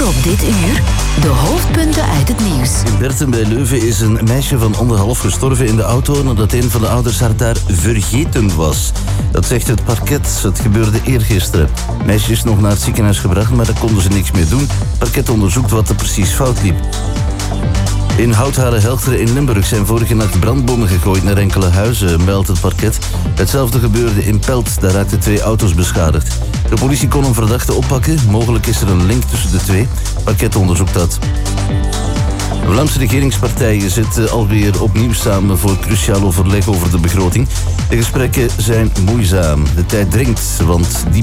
Voor op dit uur de hoofdpunten uit het nieuws. In Berten bij Leuven is een meisje van 1,5 gestorven in de auto nadat een van de ouders haar daar vergeten was. Dat zegt het parket. Het gebeurde eergisteren. Het meisje is nog naar het ziekenhuis gebracht, maar daar konden ze niks mee doen. Het parket onderzoekt wat er precies fout liep. In Houthalen-Helchteren in Limburg zijn vorige nacht brandbommen gegooid naar enkele huizen, meldt het parket. Hetzelfde gebeurde in Pelt, daar raakten 2 auto's beschadigd. De politie kon een verdachte oppakken, mogelijk is er een link tussen de 2. Het parket onderzoekt dat. De Vlaamse regeringspartijen zitten alweer opnieuw samen voor cruciaal overleg over de begroting. De gesprekken zijn moeizaam. De tijd dringt, want die